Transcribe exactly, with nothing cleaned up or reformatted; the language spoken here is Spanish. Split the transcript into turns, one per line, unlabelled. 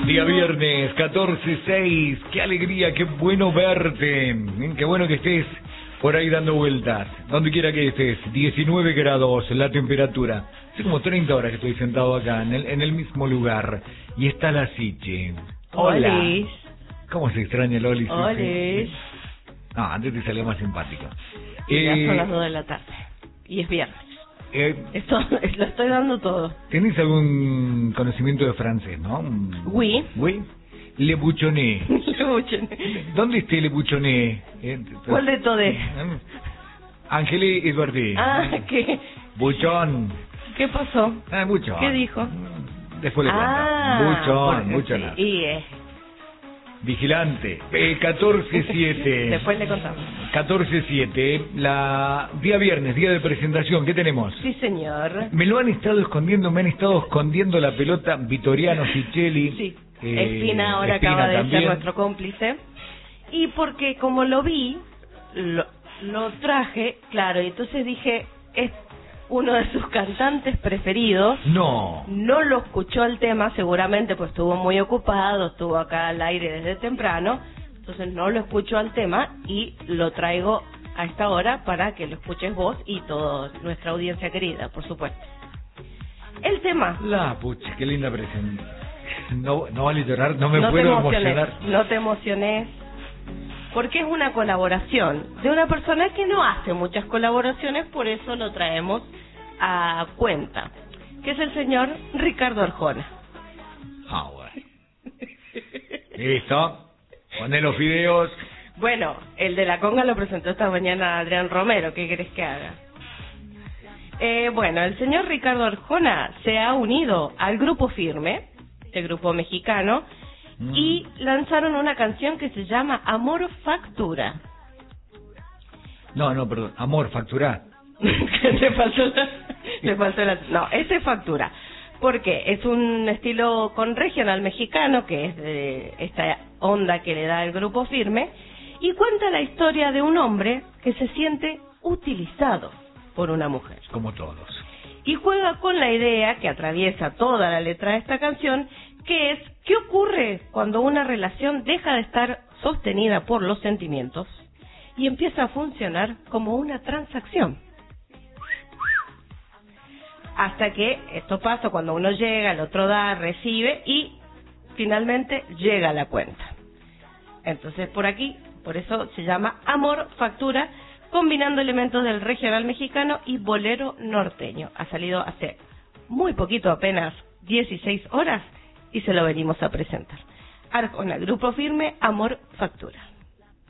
Día viernes, catorce seis. Qué alegría, qué bueno verte. Qué bueno que estés por ahí dando vueltas. Donde quiera que estés. diecinueve grados la temperatura. Hace como treinta horas que estoy sentado acá, en el, en el mismo lugar. Y está la Siche. Hola.
Olis.
¿Cómo se extraña el Oli?
Olis.
No, antes te salía más simpático.
Y
Eh,
ya son las dos de la tarde. Y es viernes.
eh,
Esto lo estoy dando todo.
¿Tenés algún conocimiento de francés, no?
Oui.
Oui. Le Bouchonnet. ¿Dónde está Le Bouchonnet? Eh,
¿Cuál de todos?
Ángele Eduardé.
Ah, ¿qué?
Buchón.
¿Qué pasó?
Ah, Buchón.
¿Qué dijo?
Después le cuento.
Ah,
Buchón,
porque
Buchón.
sí, y eh,
Vigilante. Eh, catorce siete.
después le contamos.
catorce siete. La día viernes, día de presentación. ¿Qué tenemos?
Sí, señor.
Me lo han estado escondiendo, me han estado escondiendo la pelota Vitoriano Sicheli.
Sí.
Eh,
Espina ahora
Espina
acaba de
también.
ser nuestro cómplice. Y porque como lo vi, lo, lo traje, claro, y entonces dije, es uno de sus cantantes preferidos.
No.
No lo escuchó el tema, seguramente, pues estuvo muy ocupado, estuvo acá al aire desde temprano, entonces no lo escuchó al tema y lo traigo a esta hora para que lo escuches vos y toda nuestra audiencia querida, por supuesto. El tema...
La pucha, qué linda presentación. No, no vale llorar, no me
no
puedo
te emociones,
emocionar.
No te emociones, porque es una colaboración de una persona que no hace muchas colaboraciones, por eso lo traemos a cuenta, que es el señor Ricardo Arjona.
Ah, bueno. Listo. Poné los videos.
Bueno, el de la conga lo presentó esta mañana Adrián Romero, ¿qué querés que haga? Eh, bueno, el señor Ricardo Arjona se ha unido al Grupo Firme, el grupo mexicano, mm. y lanzaron una canción que se llama Amor Factura.
No, no, perdón, Amor Factura.
te faltó la, te faltó la, no, ese es Factura. Porque es un estilo con regional mexicano, que es de esta onda que le da el Grupo Firme, y cuenta la historia de un hombre que se siente utilizado por una mujer.
Como todos.
Y juega con la idea que atraviesa toda la letra de esta canción, que es, ¿qué ocurre cuando una relación deja de estar sostenida por los sentimientos y empieza a funcionar como una transacción? Hasta que esto pasa cuando uno llega, el otro da, recibe y finalmente llega a la cuenta. Entonces por aquí, por eso se llama Amor Factura, combinando elementos del regional mexicano y bolero norteño. Ha salido hace muy poquito, apenas dieciséis horas, y se lo venimos a presentar. Arjona, Grupo Firme, Amor Factura.